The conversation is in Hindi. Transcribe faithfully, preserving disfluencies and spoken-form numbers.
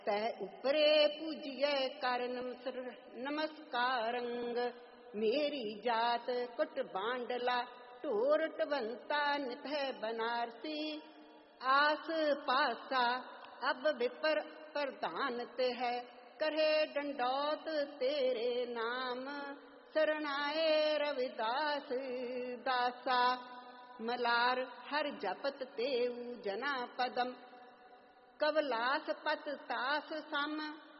तै उपरे पूजिए कर नमस्कारंग। मेरी जात कुट बांडला टोर टबंता निभय बनारसी। आस पासा अब विपर प्रधान ते है करे डंडौत तेरे नाम। शरणाए रविदास दासा मलार हर जपत तेऊ जना पदम। कवलास पत तास सम